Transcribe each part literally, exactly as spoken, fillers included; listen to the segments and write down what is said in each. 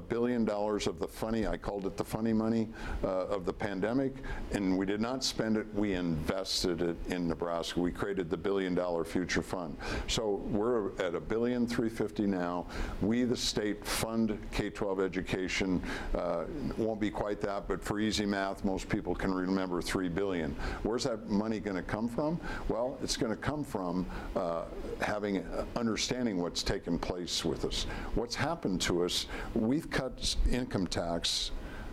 billion dollars of the funny, I called it the funny money uh, of the pandemic, and we did not spend it, we invested it in Nebraska. We created the billion dollar future fund. So we're at a billion three fifty now. We, the state, fund K twelve education. Uh, won't be quite that, but for easy math, most people can remember three billion. Where's that money going to come from? Well, it's going to come from uh, having uh, understanding what's taken place with us. What's happened to us, we've cut income tax,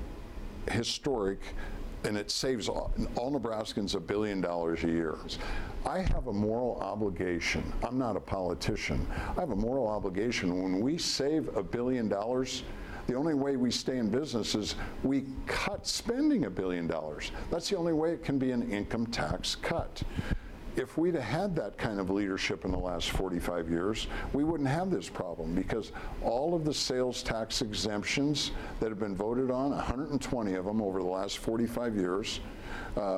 historic, and it saves all, all Nebraskans a billion dollars a year. I have a moral obligation. I'm not a politician. I have a moral obligation. When we save a billion dollars, the only way we stay in business is we cut spending a billion dollars. That's the only way it can be an income tax cut. If we'd have had that kind of leadership in the last forty-five years, we wouldn't have this problem, because all of the sales tax exemptions that have been voted on, one hundred twenty of them over the last forty-five years, uh,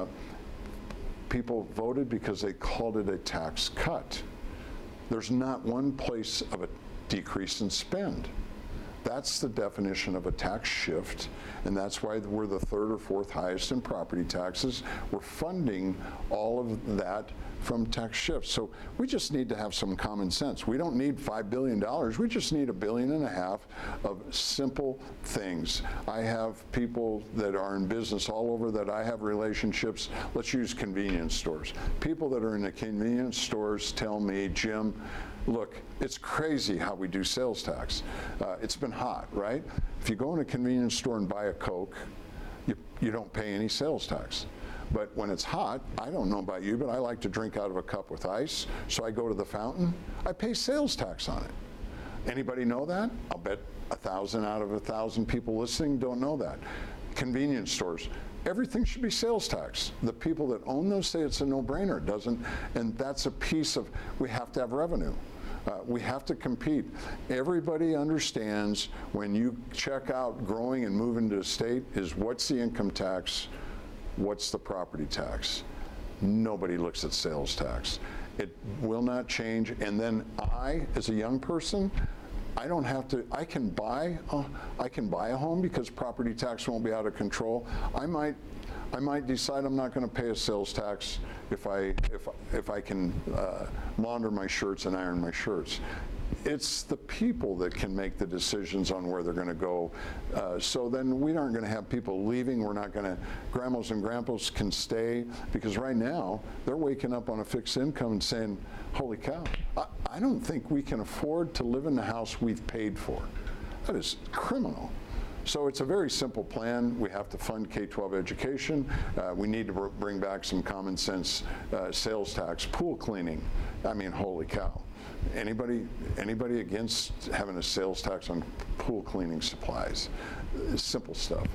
people voted because they called it a tax cut. There's not one place of a decrease in spend. That's the definition of a tax shift, and that's why we're the third or fourth highest in property taxes. We're funding all of that from tax shifts. So we just need to have some common sense. We don't need five billion dollars. We just need a billion and a half of simple things. I have people that are in business all over that I have relationships. Let's use convenience stores. People that are in the convenience stores tell me, Jim, look, it's crazy how we do sales tax. Uh, it's been hot, right? If you go in a convenience store and buy a Coke, you, you don't pay any sales tax. But when it's hot, I don't know about you, but I like to drink out of a cup with ice, so I go to the fountain, I pay sales tax on it. Anybody know that? I'll bet a thousand out of a thousand people listening don't know that. Convenience stores, everything should be sales tax. The people that own those say it's a no-brainer. It doesn't, and that's a piece of, we have to have revenue. Uh, we have to compete. Everybody understands when you check out growing and moving to a state is what's the income tax, what's the property tax. Nobody looks at sales tax. It will not change. And then I, as a young person, I don't have to, I can buy, uh, I can buy a home because property tax won't be out of control. I might, I might decide I'm not going to pay a sales tax if I, if, if I can uh, launder my shirts and iron my shirts. It's the people that can make the decisions on where they're going to go. Uh, so then we aren't going to have people leaving. We're not going to, grandmas and grandpas can stay, because right now they're waking up on a fixed income and saying, holy cow, I, I don't think we can afford to live in the house we've paid for. That is criminal. So it's a very simple plan. We have to fund K twelve education. Uh, we need to br bring back some common sense uh, sales tax, pool cleaning. I mean, holy cow. Anybody, anybody against having a sales tax on pool cleaning supplies? It's simple stuff.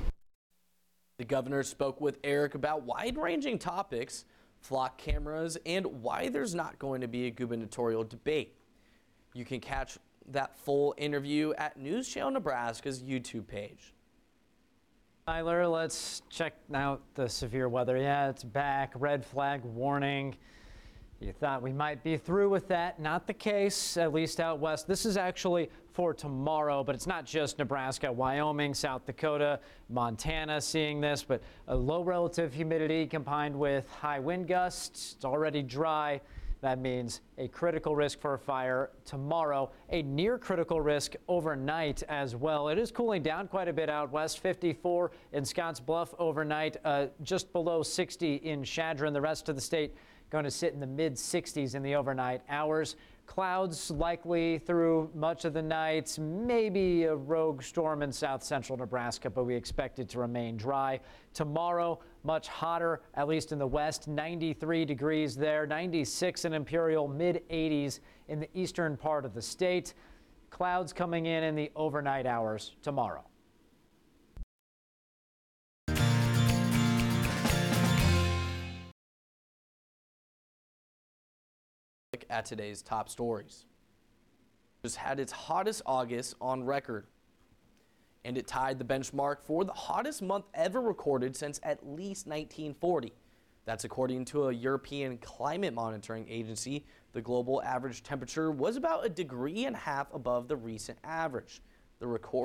The governor spoke with Eric about wide-ranging topics, flock cameras, and why there's not going to be a gubernatorial debate. You can catch that full interview at News Channel Nebraska's YouTube page. Tyler, let's check out the severe weather. Yeah, it's back. Red flag warning. You thought we might be through with that. Not the case, at least out west. This is actually for tomorrow, but it's not just Nebraska. Wyoming, South Dakota, Montana seeing this, but a low relative humidity combined with high wind gusts. It's already dry. That means a critical risk for a fire tomorrow, a near critical risk overnight as well. It is cooling down quite a bit out west, fifty-four in Scotts Bluff overnight, uh, just below sixty in Chadron. The rest of the state going to sit in the mid sixties in the overnight hours. Clouds likely through much of the night, maybe a rogue storm in south central Nebraska, but we expect it to remain dry. Tomorrow, much hotter, at least in the west, ninety-three degrees there, ninety-six in Imperial, mid eighties in the eastern part of the state. Clouds coming in in the overnight hours tomorrow. At today's top stories. Just had its hottest August on record, and it tied the benchmark for the hottest month ever recorded since at least nineteen forty. That's according to a European climate monitoring agency. The global average temperature was about a degree and a half above the recent average. The record